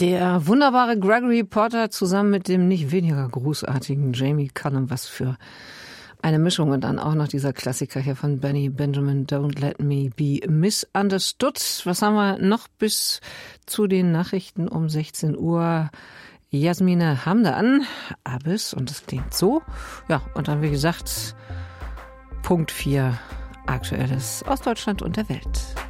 Der wunderbare Gregory Porter zusammen mit dem nicht weniger großartigen Jamie Cullum, was für eine Mischung. Und dann auch noch dieser Klassiker hier von Benny Benjamin, Don't Let Me Be Misunderstood. Was haben wir noch bis zu den Nachrichten um 16 Uhr? Jasmine Hamdan, Abyss, und das klingt so. Ja, und dann, wie gesagt, Punkt 4, Aktuelles aus Deutschland und der Welt.